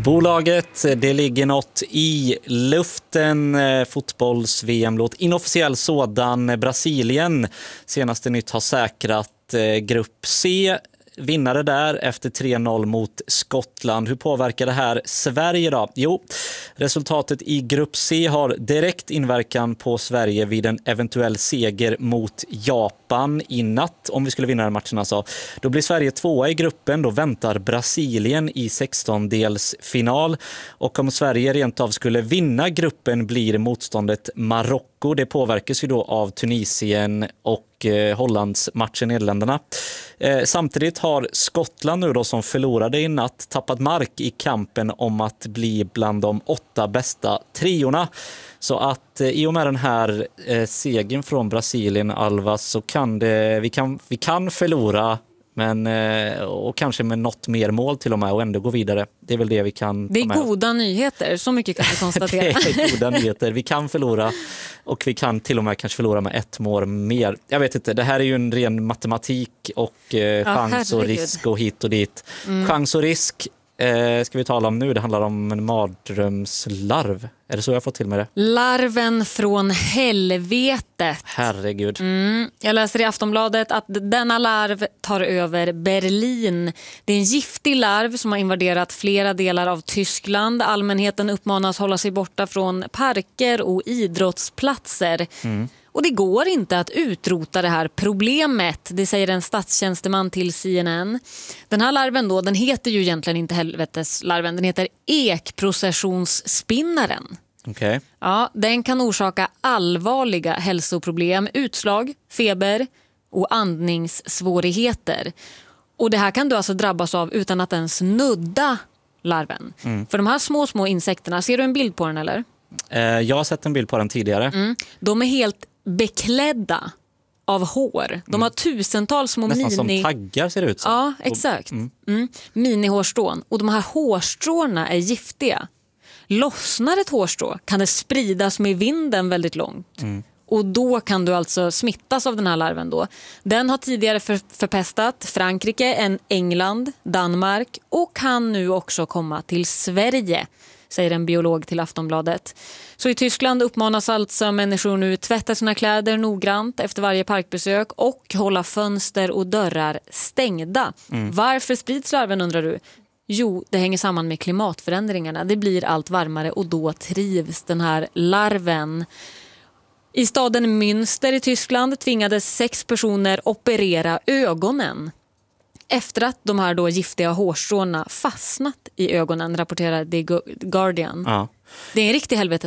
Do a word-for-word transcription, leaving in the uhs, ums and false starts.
Bolaget, det ligger något i luften, fotbolls-V M-låt, inofficiell sådan. Brasilien, senaste nytt, har säkrat grupp C. Vinnare där efter tre noll mot Skottland. Hur påverkar det här Sverige då? Jo, resultatet i grupp C har direkt inverkan på Sverige vid en eventuell seger mot Japan i natt. Om vi skulle vinna den matchen alltså. Då blir Sverige tvåa i gruppen. Då väntar Brasilien i sextondelsfinal. Och om Sverige rent av skulle vinna gruppen blir motståndet Marocko. Det påverkas ju då av Tunisien och eh, Hollands match i Nederländerna. Eh, samtidigt har Skottland nu då, som förlorade i natt, tappat mark i kampen om att bli bland de åtta bästa triorna. Så att eh, i och med den här eh, segern från Brasilien, Alva, så kan det, vi kan, vi kan förlora, men eh, och kanske med något mer mål till och med, och ändå gå vidare. Det är väl det vi kan. Det är goda nyheter, så mycket kan vi konstatera. Det är goda nyheter. Vi kan förlora, och vi kan till och med kanske förlora med ett mål mer. Jag vet inte, det här är ju en ren matematik och eh, chans ja, och risk och hit och dit. Mm. Chans och risk eh, ska vi tala om nu. Det handlar om en mardrömslarv. Är det så jag får till med det? Larven från helvetet. Herregud. Mm. Jag läser i Aftonbladet att denna larv tar över Berlin. Det är en giftig larv som har invaderat flera delar av Tyskland. Allmänheten uppmanas hålla sig borta från parker och idrottsplatser. Mm. Och det går inte att utrota det här problemet, det säger en statstjänsteman till C N N. Den här larven då, den heter ju egentligen inte helveteslarven, den heter ekprocessionsspinnaren. Okay. Ja, den kan orsaka allvarliga hälsoproblem, utslag, feber och andningssvårigheter. Och det här kan du alltså drabbas av utan att ens nudda larven. Mm. För de här små, små insekterna, ser du en bild på den eller? Eh, jag har sett en bild på den tidigare. Mm. De är helt beklädda av hår. De har tusentals små nästan mini... som taggar ser det ut som. Ja, exakt. Mm. Mm. Mini-hårstrån. Och de här hårstråna är giftiga. Lossnar ett hårstrå kan det spridas med vinden väldigt långt. Mm. Och då kan du alltså smittas av den här larven då. Den har tidigare för, förpestat Frankrike, en England, Danmark och kan nu också komma till Sverige, säger en biolog till Aftonbladet. Så i Tyskland uppmanas alltså människor nu tvätta sina kläder noggrant efter varje parkbesök och hålla fönster och dörrar stängda. Mm. Varför sprids larven, undrar du? Jo, det hänger samman med klimatförändringarna. Det blir allt varmare och då trivs den här larven. I staden Münster i Tyskland tvingades sex personer operera ögonen efter att de här då giftiga hårstråna fastnat i ögonen, rapporterar The Guardian. Ja. Det är en riktig helvete.